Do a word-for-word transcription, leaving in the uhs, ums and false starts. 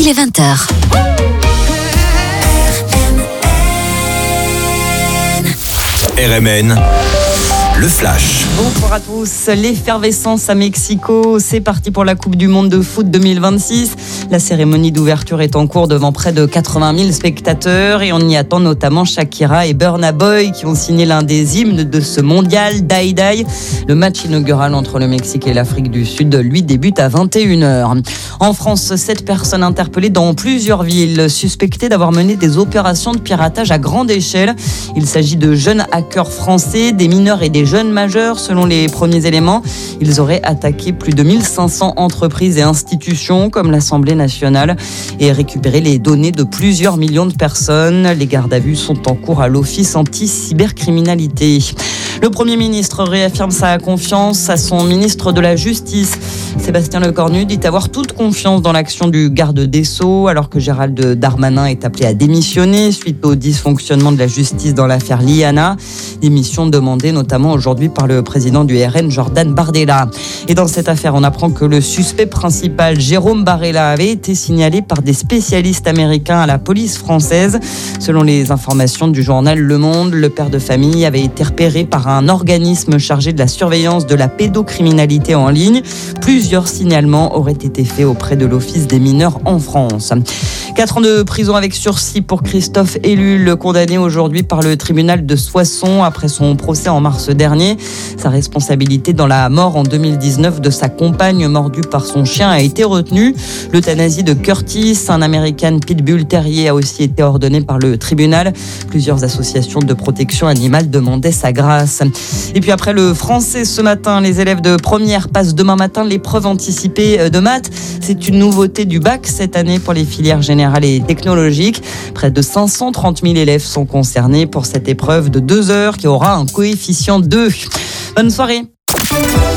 il est vingt heures. R M N, le flash. Bonjour à tous. L'effervescence à Mexico, c'est parti pour la Coupe du Monde de foot deux mille vingt-six. La cérémonie d'ouverture est en cours devant près de quatre-vingt mille spectateurs et on y attend notamment Shakira et Burna Boy qui ont signé l'un des hymnes de ce mondial, Die Die. Le match inaugural entre le Mexique et l'Afrique du Sud, lui, débute à vingt et une heures. En France, sept personnes interpellées dans plusieurs villes, suspectées d'avoir mené des opérations de piratage à grande échelle. Il s'agit de jeunes hackers français, des mineurs et des jeunes majeurs. Selon les premiers éléments, ils auraient attaqué plus de mille cinq cents entreprises et institutions comme l'Assemblée nationale et récupéré les données de plusieurs millions de personnes. Les gardes à vue sont en cours à l'Office anti-cybercriminalité. Le Premier ministre réaffirme sa confiance à son ministre de la Justice. Sébastien Lecornu dit avoir toute confiance dans l'action du garde des Sceaux alors que Gérald Darmanin est appelé à démissionner suite au dysfonctionnement de la justice dans l'affaire Liana. Démission demandée notamment aujourd'hui par le président du R N, Jordan Bardella. Et dans cette affaire, on apprend que le suspect principal, Jérôme Barella, avait été signalé par des spécialistes américains à la police française. Selon les informations du journal Le Monde, le père de famille avait été repéré par un organisme chargé de la surveillance de la pédocriminalité en ligne. Plusieurs signalements auraient été faits auprès de l'Office des mineurs en France. Quatre ans de prison avec sursis pour Christophe Ellul, condamné aujourd'hui par le tribunal de Soissons après son procès en mars dernier. Sa responsabilité dans la mort en deux mille dix-neuf de sa compagne mordue par son chien a été retenue. L'euthanasie de Curtis, un American Pitbull Terrier, a aussi été ordonnée par le tribunal. Plusieurs associations de protection animale demandaient sa grâce. Et puis après le français ce matin, les élèves de première passent demain matin l'épreuve anticipée de maths. C'est une nouveauté du bac cette année pour les filières générales et technologiques. Près de cinq cent trente mille élèves sont concernés pour cette épreuve de deux heures qui aura un coefficient deux. Bonne soirée.